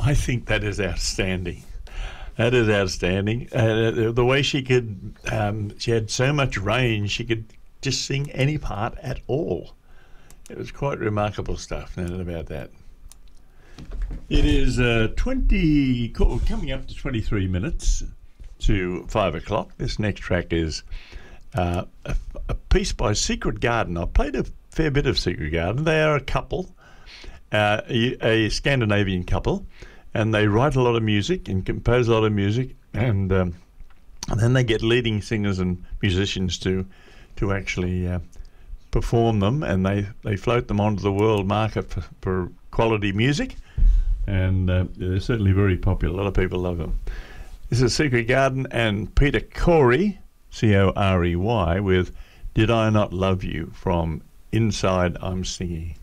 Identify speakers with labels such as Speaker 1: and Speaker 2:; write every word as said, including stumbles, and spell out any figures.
Speaker 1: I think that is outstanding. That is outstanding. Uh, the way she could, um, she had so much range, she could just sing any part at all. It was quite remarkable stuff, no doubt about that. It is uh, twenty, coming up to twenty-three minutes to five o'clock. This next track is uh, a, a piece by Secret Garden. I played a fair bit of Secret Garden. They are a couple, uh, a, a Scandinavian couple, and they write a lot of music and compose a lot of music, and, um, and then they get leading singers and musicians to to actually uh, perform them, and they, they float them onto the world market for, for quality music, and uh, they're certainly very popular. A lot of people love them. This is Secret Garden and Peter Corey, C O R E Y, with Did I Not Love You from Inside I'm Singing.